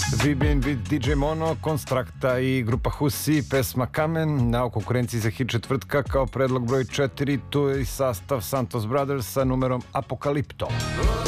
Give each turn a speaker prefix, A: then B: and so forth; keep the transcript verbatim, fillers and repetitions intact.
A: Vibin vid di džej Mono, Konstrakta i grupa Husi, pesma Kamen na konkurenciji za hit četvrtka kao predlog broj četiri. Tu je i sastav Santos Brothers sa numerom Apokalipto.